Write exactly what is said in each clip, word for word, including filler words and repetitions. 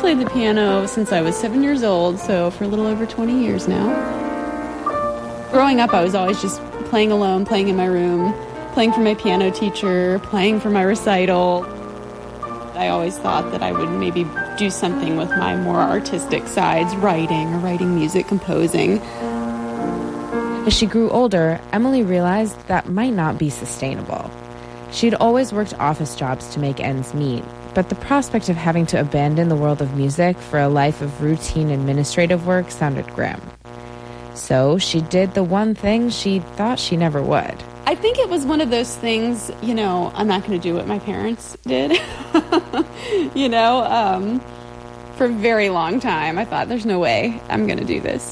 played the piano since I was seven years old, so for a little over twenty years now. Growing up, I was always just playing alone, playing in my room, playing for my piano teacher, playing for my recital. I always thought that I would maybe do something with my more artistic sides, writing or writing music, composing. As she grew older, Emily realized that might not be sustainable. She'd always worked office jobs to make ends meet, but the prospect of having to abandon the world of music for a life of routine administrative work sounded grim. So she did the one thing she thought she never would. I think it was one of those things, you know, I'm not going to do what my parents did. you know, um, for a very long time, I thought, there's no way I'm going to do this.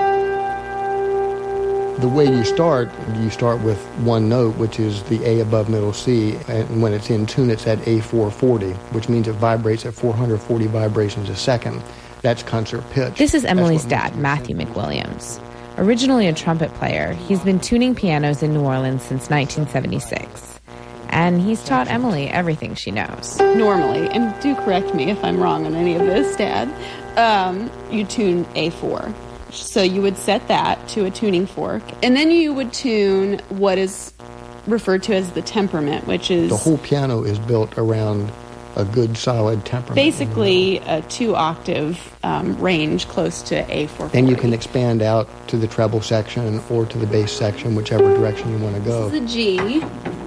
The way you start, you start with one note, which is the A above middle C, and when it's in tune, it's at A four forty, which means it vibrates at four hundred forty vibrations a second. That's concert pitch. This is Emily's dad, Matthew McWilliams. Originally a trumpet player, he's been tuning pianos in New Orleans since nineteen seventy-six. And he's taught Emily everything she knows. Normally, and do correct me if I'm wrong on any of this, Dad, um, you tune A four. So you would set that to a tuning fork, and then you would tune what is referred to as the temperament, which is... The whole piano is built around a good, solid temperament. Basically a two-octave um, range close to A four forty. And you can expand out to the treble section or to the bass section, whichever direction you want to go. This is a G.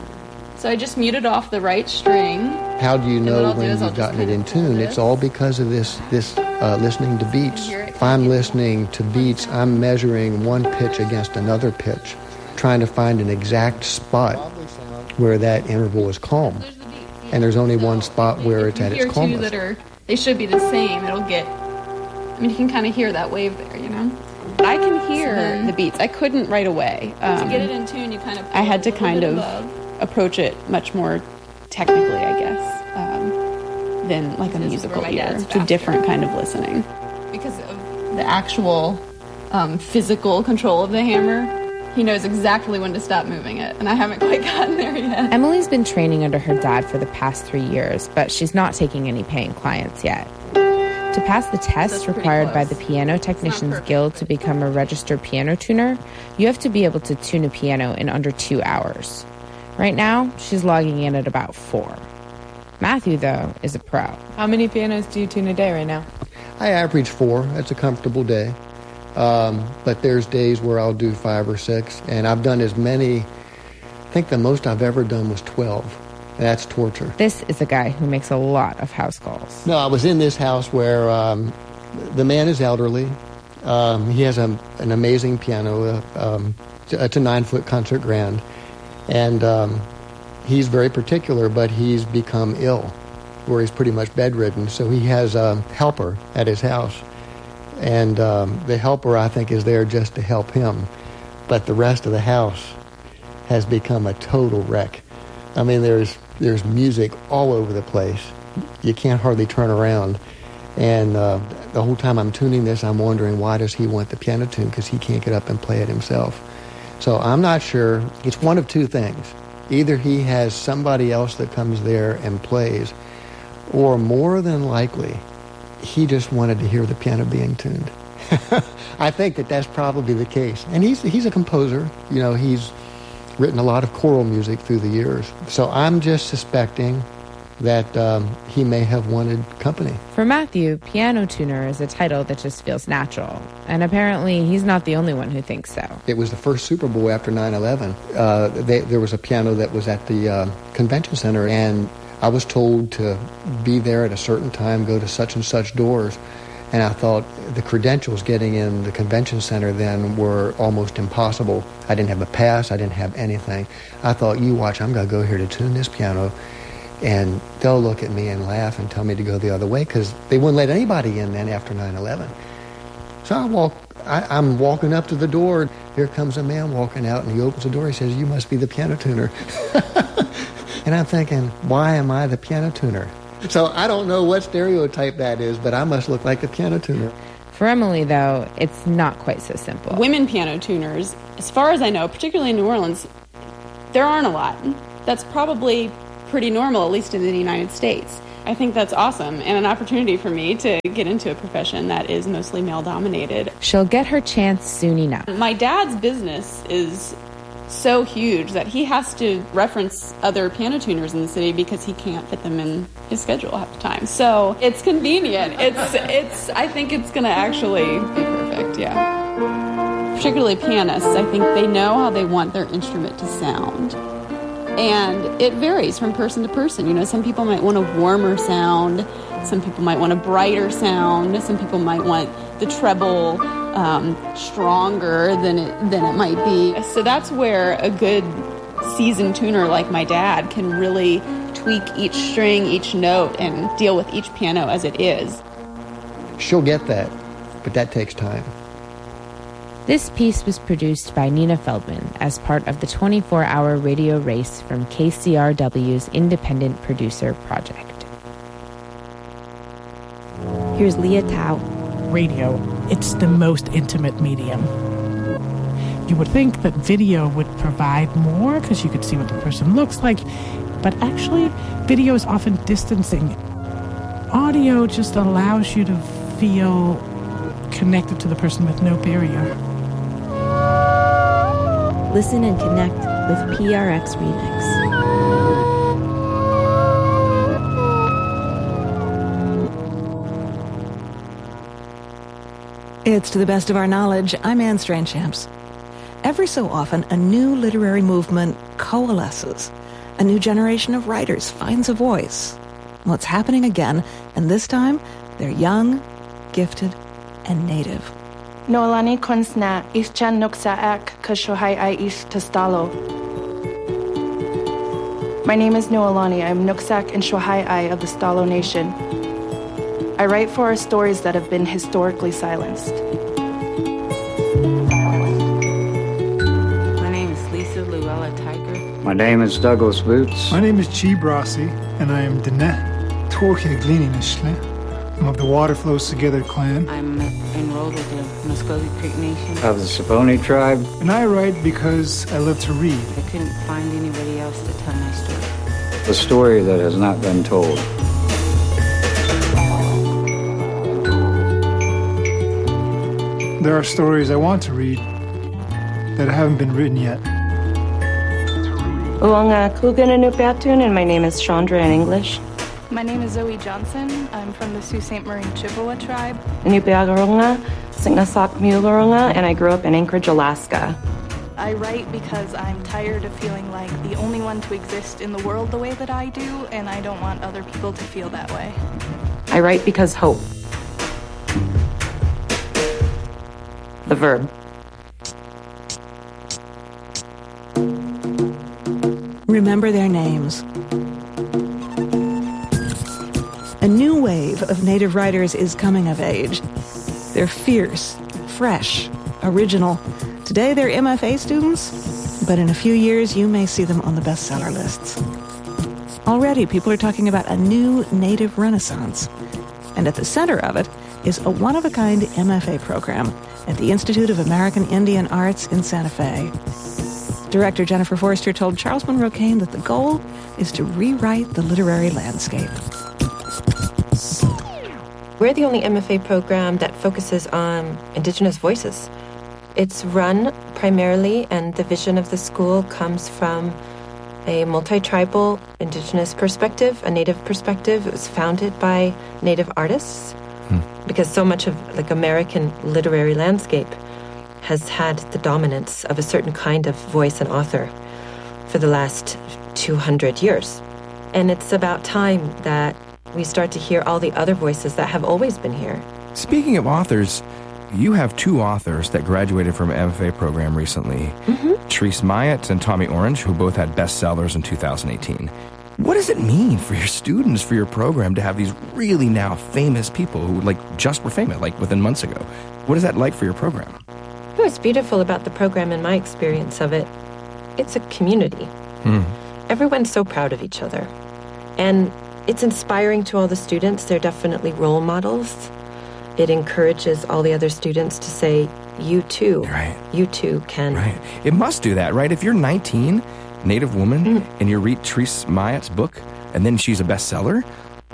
So I just muted off the right string. How do you know when you've gotten it in tune? This. It's all because of this, this uh, listening to beats. If I'm listening to beats, I'm measuring one pitch against another pitch, trying to find an exact spot where that interval is calm. And there's only one spot where it's at its calmest. That are, they should be the same. It'll get, I mean, you can kind of hear that wave there, you know? I can hear so the beats. I couldn't right away. Um, to get it in tune, you kind of... I had to kind of above. approach it much more technically, I guess, um, than like a this musical ear. It's a different kind of listening. Because of the actual um, physical control of the hammer, he knows exactly when to stop moving it, and I haven't quite gotten there yet. Emily's been training under her dad for the past three years, but she's not taking any paying clients yet. To pass the test required by the Piano Technicians Guild to become a registered piano tuner, you have to be able to tune a piano in under two hours. Right now, she's logging in at about four. Matthew, though, is a pro. How many pianos do you tune a day right now? I average four. That's a comfortable day. Um, but there's days where I'll do five or six. And I've done as many, I think the most I've ever done was twelve. That's torture. This is a guy who makes a lot of house calls. No, I was in this house where um, the man is elderly. Um, he has a, an amazing piano. Uh, um, it's a nine-foot concert grand. And um, he's very particular, but he's become ill, where he's pretty much bedridden. So he has a helper at his house. And um, the helper, I think, is there just to help him. But the rest of the house has become a total wreck. I mean, there's there's music all over the place. You can't hardly turn around. And uh, the whole time I'm tuning this, I'm wondering, why does he want the piano tune? Because he can't get up and play it himself. So I'm not sure. It's one of two things. Either he has somebody else that comes there and plays, or more than likely, he just wanted to hear the piano being tuned. I think that that's probably the case. And he's he's a composer. You know, he's written a lot of choral music through the years. So I'm just suspecting that um, he may have wanted company. For Matthew, piano tuner is a title that just feels natural. And apparently he's not the only one who thinks so. It was the first Super Bowl after nine eleven. Uh, they, there was a piano that was at the uh, convention center, and I was told to be there at a certain time, go to such and such doors. And I thought the credentials getting in the convention center then were almost impossible. I didn't have a pass. I didn't have anything. I thought, you watch, I'm going to go here to tune this piano, and they'll look at me and laugh and tell me to go the other way, because they wouldn't let anybody in then after nine eleven. So I walk, I, I'm walking up to the door. Here comes a man walking out, and he opens the door. He says, "You must be the piano tuner." And I'm thinking, why am I the piano tuner? So I don't know what stereotype that is, but I must look like the piano tuner. For Emily, though, it's not quite so simple. Women piano tuners, as far as I know, particularly in New Orleans, there aren't a lot. That's probably pretty normal, at least in the United States. I think that's awesome and an opportunity for me to get into a profession that is mostly male-dominated. She'll get her chance soon enough. My dad's business is so huge that he has to reference other piano tuners in the city because he can't fit them in his schedule half the time. So it's convenient. It's, it's. I think it's going to actually be perfect, yeah. Particularly pianists, I think they know how they want their instrument to sound. And it varies from person to person. You know, some people might want a warmer sound. Some people might want a brighter sound. Some people might want the treble um, stronger than it than it might be. So that's where a good seasoned tuner like my dad can really tweak each string, each note, and deal with each piano as it is. She'll get that, but that takes time. This piece was produced by Nina Feldman as part of the twenty-four hour radio race from K C R W's Independent Producer Project. Here's Leah Tao. Radio, it's the most intimate medium. You would think that video would provide more because you could see what the person looks like, but actually, video is often distancing. Audio just allows you to feel connected to the person with no barrier. Listen and connect with P R X Remix. It's To the Best of Our Knowledge. I'm Anne Strainchamps. Every so often, a new literary movement coalesces. A new generation of writers finds a voice. Well, it's happening again, and this time, they're young, gifted, and native. Noelani Konsna Ischan Nuksa Ek Kashohai I Ish Tastalo. My name is Noelani. I'm Nooksack and Shohai I of the Stalo Nation. I write for our stories that have been historically silenced. My name is Lisa Luella Tiger. My name is Douglas Boots. My name is Chi Brasi, and I am Dene Torkia Gleeninishli. I'm of the Water Flows Together clan. I'm enrolled with the Muscogee Creek Nation. Of the Saponi tribe. And I write because I love to read. I couldn't find anybody else to tell my story. The story that has not been told. There are stories I want to read that haven't been written yet. Uanga Kugananupatun, and my name is Chandra in English. My name is Zoe Johnson. I'm from the Sault Ste. Marie Chippewa tribe. Nupiagarunga, Singnasak Mularunga, and I grew up in Anchorage, Alaska. I write because I'm tired of feeling like the only one to exist in the world the way that I do, and I don't want other people to feel that way. I write because hope. The verb. Remember their names. A new wave of Native writers is coming of age. They're fierce, fresh, original. Today they're M F A students, but in a few years you may see them on the bestseller lists. Already people are talking about a new Native renaissance. And at the center of it is a one-of-a-kind M F A program at the Institute of American Indian Arts in Santa Fe. Director Jennifer Forster told Charles Monroe Kane that the goal is to rewrite the literary landscape. We're the only M F A program that focuses on Indigenous voices. It's run primarily, and the vision of the school comes from a multi-tribal Indigenous perspective, a Native perspective. It was founded by Native artists hmm. because so much of like American literary landscape has had the dominance of a certain kind of voice and author for the last two hundred years. And it's about time that we start to hear all the other voices that have always been here. Speaking of authors, you have two authors that graduated from M F A program recently, mm-hmm. Therese Myatt and Tommy Orange, who both had bestsellers in two thousand eighteen. What does it mean for your students, for your program, to have these really now famous people who like just were famous, like within months ago? What is that like for your program? What's beautiful about the program, in my experience of it, it's a community. Hmm. Everyone's so proud of each other. And it's inspiring to all the students. They're definitely role models. It encourages all the other students to say, you too, right. you too can. Right. It must do that, right? If you're nineteen, Native woman, mm. and you read Therese Myatt's book, and then she's a bestseller,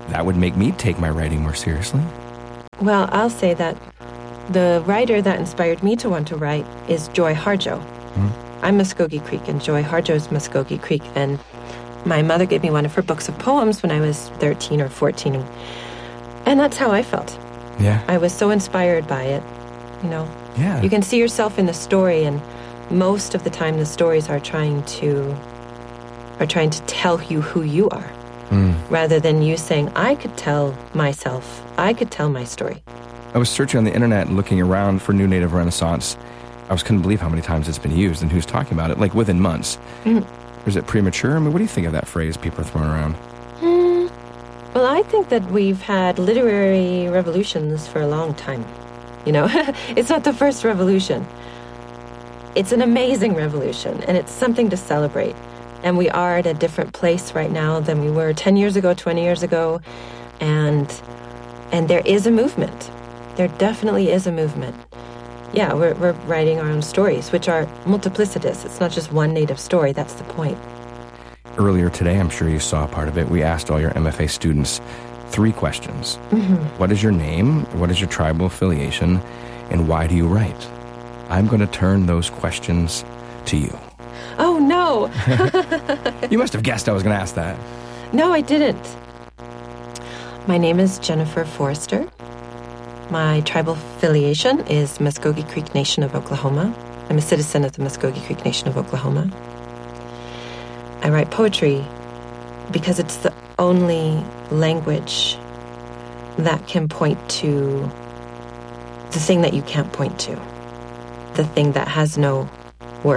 that would make me take my writing more seriously. Well, I'll say that the writer that inspired me to want to write is Joy Harjo. Mm-hmm. I'm Muskogee Creek, and Joy Harjo's Muskogee Creek, and my mother gave me one of her books of poems when I was thirteen or fourteen, and that's how I felt. Yeah. I was so inspired by it, you know. Yeah. You can see yourself in the story, and most of the time the stories are trying to are trying to tell you who you are, mm. rather than you saying, I could tell myself, I could tell my story. I was searching on the internet and looking around for New Native Renaissance. I was couldn't believe how many times it's been used and who's talking about it, like within months. Mm. Is it premature? I mean, what do you think of that phrase people are throwing around? Mm. Well, I think that we've had literary revolutions for a long time. You know, it's not the first revolution. It's an amazing revolution, and it's something to celebrate. And we are at a different place right now than we were ten years ago, twenty years ago. And and there is a movement. There definitely is a movement. Yeah, we're, we're writing our own stories, which are multiplicitous. It's not just one Native story. That's the point. Earlier today, I'm sure you saw part of it, we asked all your M F A students three questions. Mm-hmm. What is your name? What is your tribal affiliation? And why do you write? I'm going to turn those questions to you. Oh, no. You must have guessed I was going to ask that. No, I didn't. My name is Jennifer Forrester. My tribal affiliation is Muskogee Creek Nation of Oklahoma. I'm a citizen of the Muskogee Creek Nation of Oklahoma. I write poetry because it's the only language that can point to the thing that you can't point to, the thing that has no